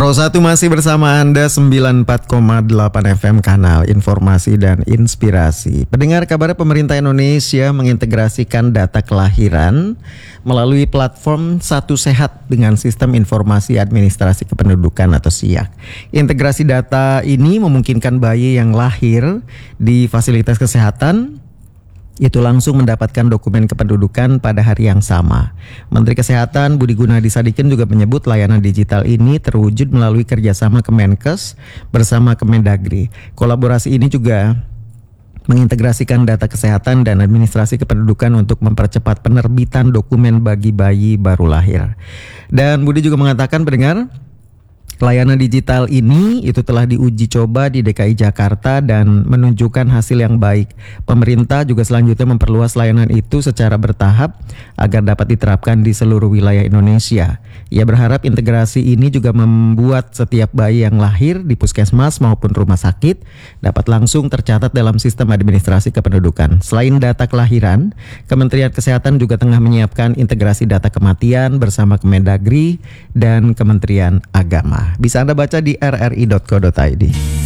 Pro 1 masih bersama Anda 94,8 FM Kanal Informasi dan Inspirasi. Pendengar, kabar pemerintah Indonesia mengintegrasikan data kelahiran melalui platform Satu Sehat dengan Sistem Informasi Administrasi Kependudukan atau SIAK. Integrasi data ini memungkinkan bayi yang lahir di fasilitas kesehatan itu langsung mendapatkan dokumen kependudukan pada hari yang sama. Menteri Kesehatan Budi Gunadi Sadikin juga menyebut layanan digital ini terwujud melalui kerjasama Kemenkes bersama Kemendagri. Kolaborasi ini juga mengintegrasikan data kesehatan dan administrasi kependudukan untuk mempercepat penerbitan dokumen bagi bayi baru lahir. Dan Budi juga mengatakan, pendengar, layanan digital ini itu telah diuji coba di DKI Jakarta dan menunjukkan hasil yang baik. Pemerintah juga selanjutnya memperluas layanan itu secara bertahap agar dapat diterapkan di seluruh wilayah Indonesia. Ia berharap integrasi ini juga membuat setiap bayi yang lahir di puskesmas maupun rumah sakit dapat langsung tercatat dalam sistem administrasi kependudukan. Selain data kelahiran, Kementerian Kesehatan juga tengah menyiapkan integrasi data kematian bersama Kemendagri dan Kementerian Agama. Bisa Anda baca di rri.co.id.